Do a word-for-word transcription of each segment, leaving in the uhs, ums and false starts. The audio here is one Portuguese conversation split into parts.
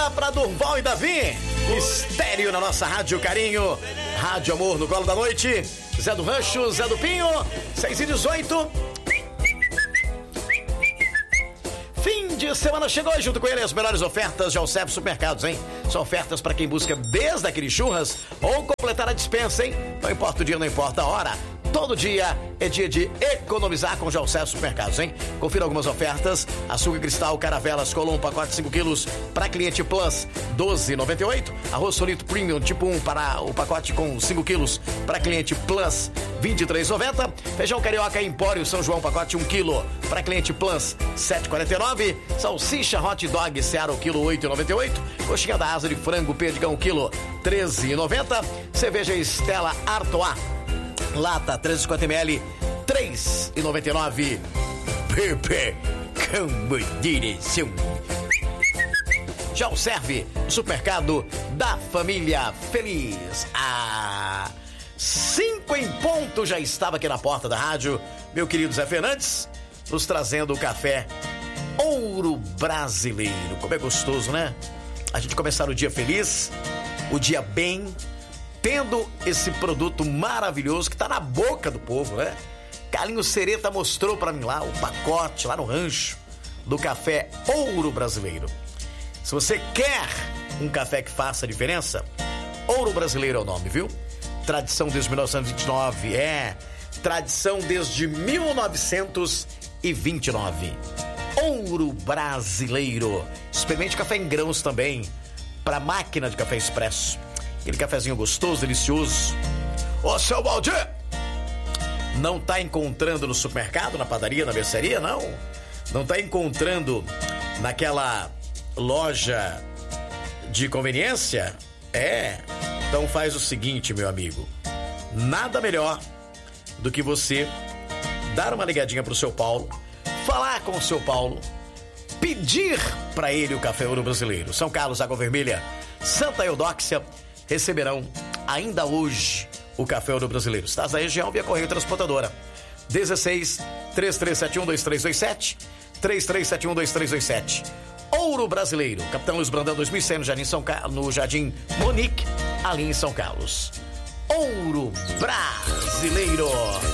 Bora pra Durval e Davi. Estéreo na nossa Rádio Carinho. Rádio Amor no colo da noite. Zé do Rancho, Zé do Pinho. seis e dezoito. Fim de semana chegou e junto com ele as melhores ofertas de Alcep Supermercados, hein? São ofertas para quem busca desde aqueles churras ou completar a dispensa, hein? Não importa o dia, não importa a hora. Todo dia é dia de economizar com o Alcep Supermercados, hein? Confira algumas ofertas. Açúcar cristal, caravelas, Colombo, pacote cinco quilos para cliente Plus, doze reais e noventa e oito centavos. Arroz solito Premium tipo um para o pacote com cinco quilos para cliente Plus, vinte e três reais e noventa centavos. Feijão carioca Empório São João, pacote um quilo para cliente Plus, sete reais e quarenta e nove centavos. Salsicha Hot Dog Seara, o quilo, oito reais e noventa e oito centavos. Coxinha da asa de frango Perdigão, quilo, treze reais e noventa centavos. Cerveja Stella Artois lata trezentos e cinquenta mililitros, três reais e noventa e nove centavos. Pepe, como direção. Já o serve Supermercado da Família Feliz. Ah, cinco em ponto já estava aqui na porta da rádio, meu querido Zé Fernandes, nos trazendo o café Ouro Brasileiro. Como é gostoso, né? A gente começar o dia feliz, o dia bem, tendo esse produto maravilhoso que tá na boca do povo, né? Carlinhos Sereta mostrou pra mim lá o pacote, lá no rancho, do café Ouro Brasileiro. Se você quer um café que faça a diferença, Ouro Brasileiro é o nome, viu? Tradição desde mil novecentos e vinte e nove, é, tradição desde mil novecentos e vinte e nove. Ouro Brasileiro. Experimente café em grãos também, pra máquina de café expresso. Aquele cafezinho gostoso, delicioso. Ô, seu Valdir, não tá encontrando no supermercado, na padaria, na mercearia, não? Não tá encontrando naquela loja de conveniência? É. Então faz o seguinte, meu amigo. Nada melhor do que você dar uma ligadinha pro seu Paulo, falar com o seu Paulo, pedir pra ele o café Ouro Brasileiro. São Carlos, Água Vermelha, Santa Eudóxia receberão ainda hoje o café Ouro Brasileiro. Estás na região, via Correio Transportadora. dezesseis, três três sete um, dois três dois sete, três três sete um, dois três dois sete. Ouro Brasileiro, Capitão Luiz Brandão dois mil e cem, no Jardim São Carlos, no Jardim Monique, ali em São Carlos. Ouro Brasileiro.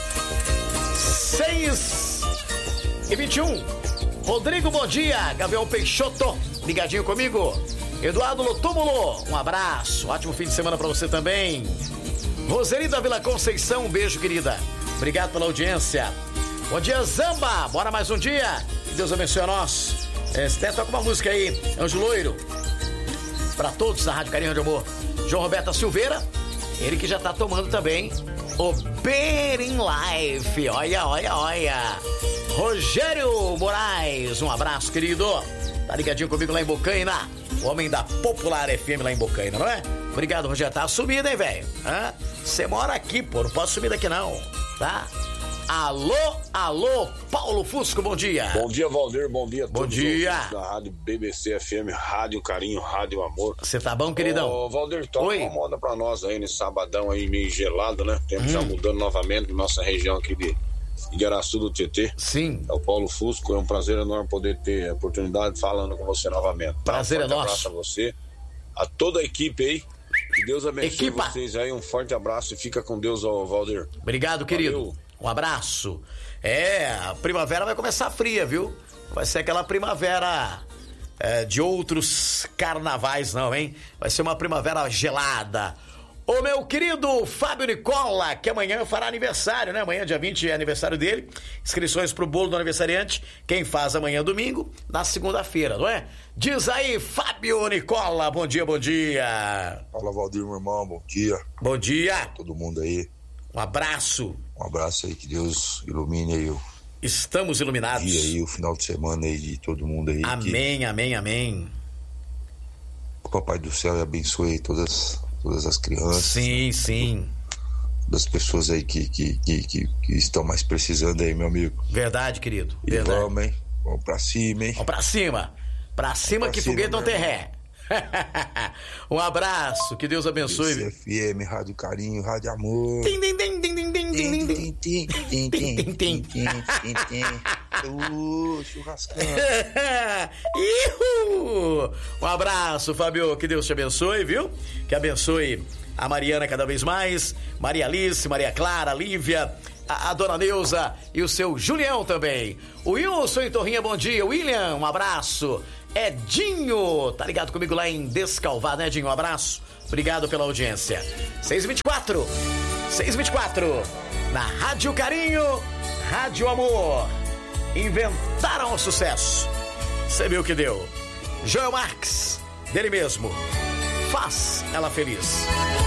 seis e vinte e um. Rodrigo, bom dia. Gabriel Peixoto, ligadinho comigo. Eduardo Lotúmulo, um abraço. Ótimo fim de semana pra você também. Roseli da Vila Conceição, um beijo, querida. Obrigado pela audiência. Bom dia, Zamba. Bora mais um dia. Que Deus abençoe a nós. É, Sté, toca uma música aí. Anjo Loiro. Pra todos da Rádio Carinho de Amor. João Roberto Silveira. Ele que já tá tomando também o Berin Life. Olha, olha, olha. Rogério Moraes, um abraço, querido. Tá ligadinho comigo lá em Bocaina. O homem da Popular F M lá em Bocaina, não é? Obrigado, Rogério. Tá sumido, hein, velho? Você mora aqui, pô. Não posso sumir daqui, não. Tá? Alô, alô, Paulo Fusco, bom dia. Bom dia, Valdir. Bom dia a todos. Bom dia. Da Rádio B B C F M, Rádio Carinho, Rádio Amor. Você tá bom, queridão? Ô, Valdir, toca Oi. uma moda pra nós aí nesse sabadão aí, meio gelado, né? Tempo hum. já mudando novamente nossa região aqui de Igaraçu do Tietê. Sim. É o Paulo Fusco, é um prazer enorme poder ter a oportunidade falando com você novamente. Prazer tá? Um é nosso. abraço a você, a toda a equipe aí. Que Deus abençoe Equipa. vocês aí. Um forte abraço e fica com Deus, ó, Valdir. Obrigado, querido. Valeu. Um abraço. É, a primavera vai começar fria, viu? Vai ser aquela primavera é, de outros carnavais, não, hein? Vai ser uma primavera gelada. O meu querido Fábio Nicola, que amanhã fará aniversário, né? Amanhã, dia vinte, é aniversário dele. Inscrições pro bolo do aniversariante. Quem faz amanhã, domingo, na segunda-feira, não é? Diz aí, Fábio Nicola. Bom dia, bom dia. Fala, Valdir, meu irmão. Bom dia. Bom dia. Todo mundo aí. Um abraço. Um abraço aí, que Deus ilumine aí o Estamos iluminados. dia aí, o final de semana aí de todo mundo aí. Amém, que amém, amém. o Papai do Céu abençoe todas, todas as crianças. Sim, sim. Das pessoas aí que, que, que, que, que estão mais precisando aí, meu amigo. Verdade, querido. E Verdade. vamos, hein? Vamos pra cima, hein? Vamos pra cima. Pra cima pra que cima, foguete não meu tem irmão. ré. Um abraço, que Deus abençoe. B C F M, Rádio Carinho, Rádio Amor. Tim, tim, tim, tim, tim, tim, tim, tim, tim. Tim, tim, tim, tim, tim, tim, tim, tim. Uh, churrascão. Ihu! Um abraço, Fábio. Que Deus te abençoe, viu? Que abençoe a Mariana cada vez mais, Maria Alice, Maria Clara, Lívia, a, a Dona Neuza e o seu Julião também. O Wilson em Torrinha, bom dia. William, um abraço. Edinho, tá ligado comigo lá em Descalvado, né, Edinho? Um abraço. Obrigado pela audiência. seis e vinte e quatro. seis e vinte e quatro. Na Rádio Carinho, Rádio Amor. Inventaram o sucesso. Você viu o que deu? Joel Marques, dele mesmo. Faz ela feliz.